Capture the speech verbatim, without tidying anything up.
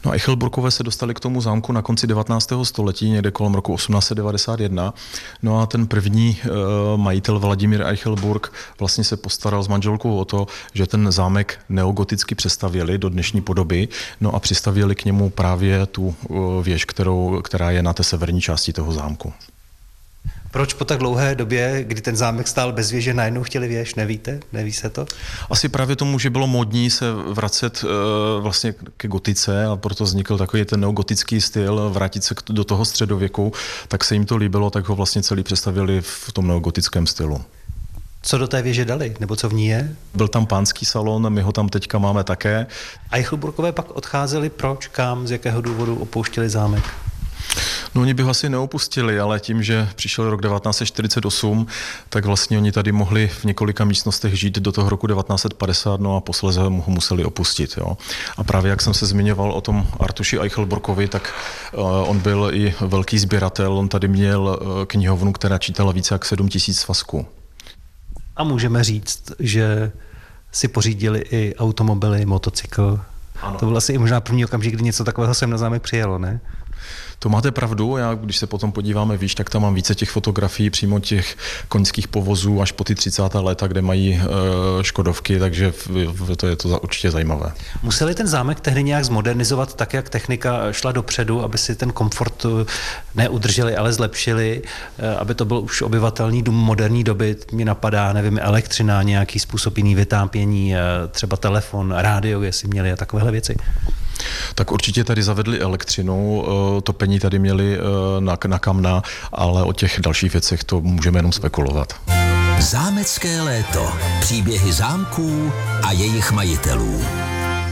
No, Eichelburgové se dostali k tomu zámku na konci devatenáctého století, někde kolem roku osmnáct set devadesát jedna. No a ten první e, majitel Vladimír Eichelburg vlastně se postaral s manželkou o to, že ten zámek neogoticky přestavěli do dnešní podoby, no a přistavěli k němu právě tu e, věž, kterou, která je na té severní části toho zámku. Proč po tak dlouhé době, kdy ten zámek stál bez věže, najednou chtěli věž? Nevíte? Neví se to? Asi právě tomu, že bylo módní se vracet e, vlastně ke gotice a proto vznikl takový ten neogotický styl, vrátit se do toho středověku, tak se jim to líbilo, tak ho vlastně celý představili v tom neogotickém stylu. Co do té věže dali? Nebo co v ní je? Byl tam pánský salon, my ho tam teďka máme také. Eichelburgové pak odcházeli proč? Kam? Z jakého důvodu opouštěli zámek? No oni by ho asi neopustili, ale tím, že přišel rok devatenáct set čtyřicet osm, tak vlastně oni tady mohli v několika místnostech žít do toho roku devatenáct set padesát, no a posléze ho museli opustit. Jo. A právě jak jsem se zmiňoval o tom Artuši Eichelburgovi, tak uh, on byl i velký sběratel, on tady měl uh, knihovnu, která čítala více jak sedm tisíc svazků. A můžeme říct, že si pořídili i automobily, motocykl. Ano. To byl asi i možná první okamžik, kdy něco takového sem na zámek přijelo, ne? To máte pravdu, já když se potom podíváme výš, tak tam mám více těch fotografií přímo těch koňských povozů až po ty třicátá léta, kde mají e, škodovky, takže v, to je to určitě zajímavé. Museli ten zámek tehdy nějak zmodernizovat tak, jak technika šla dopředu, aby si ten komfort neudrželi, ale zlepšili, aby to byl už obyvatelný dům moderní doby. Mě napadá, nevím, elektřina, nějaký způsob jiný vytápění, třeba telefon, rádio, jestli měli a takovéhle věci. Tak určitě tady zavedli elektřinu, topení tady měli na, na kamna, ale o těch dalších věcech to můžeme jenom spekulovat. Zámecké léto. Příběhy zámků a jejich majitelů.